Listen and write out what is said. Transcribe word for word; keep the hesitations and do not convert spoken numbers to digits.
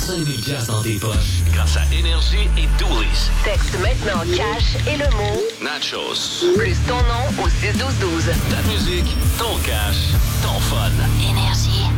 cinq mille piastres dans tes poches grâce à Énergie et Doolis. Texte maintenant cash et le mot Nachos. plus ton nom au six douze douze. Ta musique, ton cash, ton fun. Énergie.